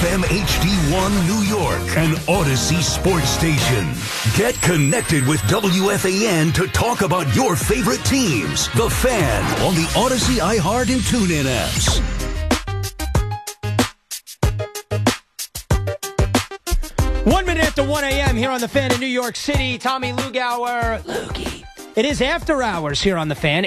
FM HD1 New York, an Odyssey sports station. Get connected with WFAN to talk about your favorite teams. The Fan on the Odyssey, iHeart, and TuneIn apps. 1 minute after 1 a.m. here on The Fan in New York City. Tommy Lugauer. Loogie. It is after hours here on The Fan.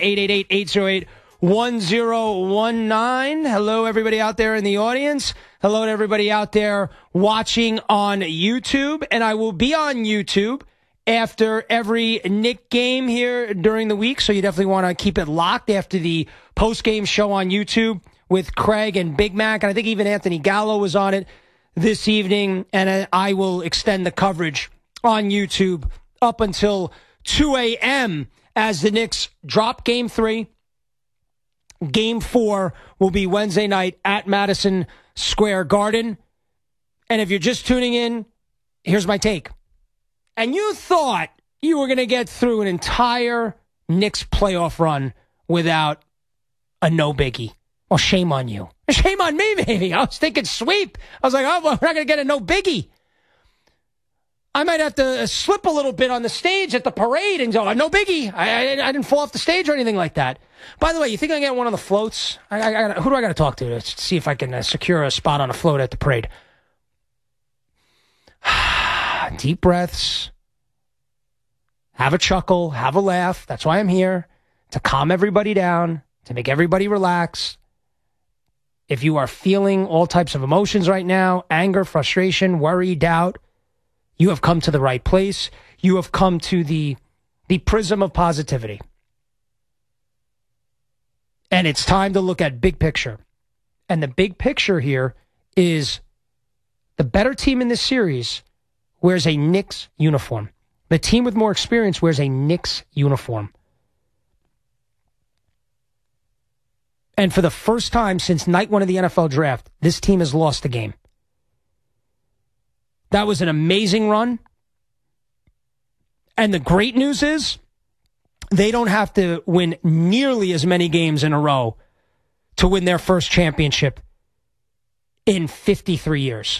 888-808-1019. Hello, everybody out there in the audience. Hello to everybody out there watching on YouTube. And I will be on YouTube after every Knick game here during the week. So you definitely want to keep it locked after the post-game show on YouTube with Craig and Big Mac. And I think even Anthony Gallo was on it this evening, and I will extend the coverage on YouTube up until 2 a.m. as the Knicks drop Game 3. Game 4 will be Wednesday night at Madison Square Garden. And if you're just tuning in, here's my take. And you thought you were going to get through an entire Knicks playoff run without a no biggie. Well, shame on you. Shame on me, baby. I was thinking sweep. I was like, oh, well, we're not going to get a no biggie. I might have to slip a little bit on the stage at the parade and go, no biggie. I didn't fall off the stage or anything like that. By the way, you think I get one of the floats? Who do I got to talk to see if I can secure a spot on a float at the parade? Deep breaths. Have a chuckle. Have a laugh. That's why I'm here, to calm everybody down, to make everybody relax. If you are feeling all types of emotions right now, anger, frustration, worry, doubt, you have come to the right place. You have come to the prism of positivity. And it's time to look at big picture. And the big picture here is the better team in this series wears a Knicks uniform. The team with more experience wears a Knicks uniform. And for the first time since night one of the NFL draft, this team has lost a game. That was an amazing run. And the great news is they don't have to win nearly as many games in a row to win their first championship in 53 years.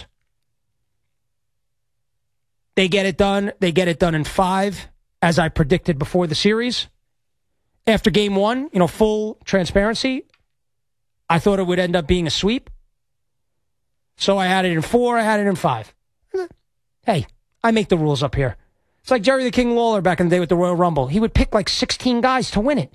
They get it done. They get it done in 5, as I predicted before the series. After game 1, full transparency, I thought it would end up being a sweep. So I had it in 4, I had it in 5. Hey, I make the rules up here. It's like Jerry the King Lawler back in the day with the Royal Rumble. He would pick like 16 guys to win it.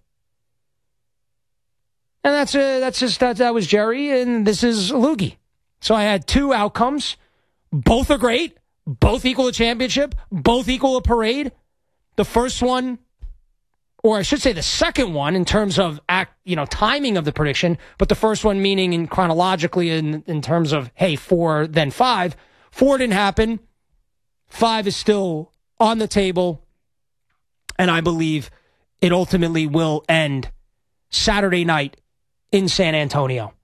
And that was Jerry, and this is Loogie. So I had 2 outcomes. Both are great. Both equal a championship. Both equal a parade. The first one, or I should say the second one in terms of timing of the prediction, but the first one meaning in chronologically in terms of, hey, 4, then 5. 4 didn't happen. 5 is still on the table, and I believe it ultimately will end Saturday night in San Antonio.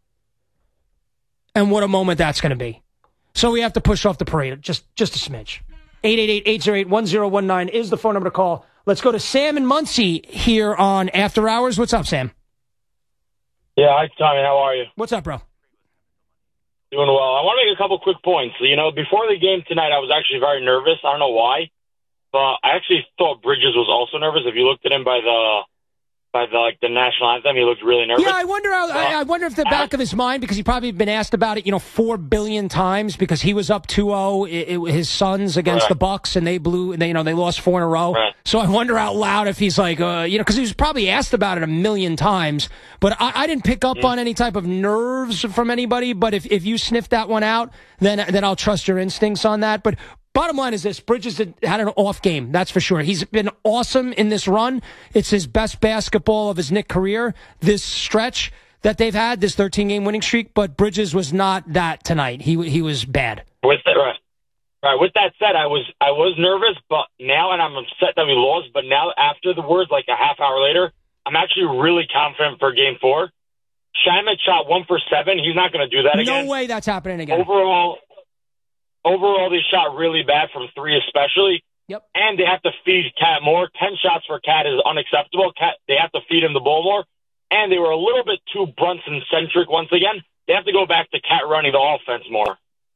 And what a moment that's going to be. So we have to push off the parade just a smidge. 888-808-1019 is the phone number to call. Let's go to Sam in Muncie here on After Hours. What's up, Sam? Yeah, hi, Tommy. How are you? What's up, bro? Doing well. I want to make a couple quick points. Before the game tonight, I was actually very nervous. I don't know why, but I actually thought Bridges was also nervous. If you looked at him by the national anthem, he looked really nervous. Yeah, I wonder if the back of his mind, because he probably been asked about it, 4 billion times, because he was up 2-0, his Suns against the Bucks, and they lost 4 in a row. Right. So I wonder out loud if he's like, because he was probably asked about it 1,000,000 times. But I didn't pick up on any type of nerves from anybody. But if you sniff that one out, then I'll trust your instincts on that. But bottom line is this: Bridges had an off game, that's for sure. He's been awesome in this run. It's his best basketball of his Knick career, this stretch that they've had, this 13-game winning streak, but Bridges was not that tonight. He was bad. With that, right. With that said, I was nervous, but now, and I'm upset that we lost, but now after the words, like a half hour later, I'm actually really confident for Game 4. Shamet shot 1 for 7. He's not going to do that again. No way that's happening again. Overall, they shot really bad from 3 especially. Yep. And they have to feed Cat more. 10 shots for Cat is unacceptable. They have to feed him the ball more. And they were a little bit too Brunson-centric once again. They have to go back to Cat running the offense more.